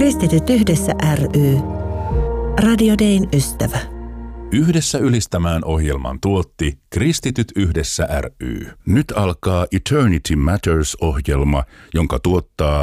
Kristityt yhdessä ry. Radio Dayn ystävä. Yhdessä ylistämään ohjelman tuotti Kristityt yhdessä ry. Nyt alkaa Eternity Matters-ohjelma, jonka tuottaa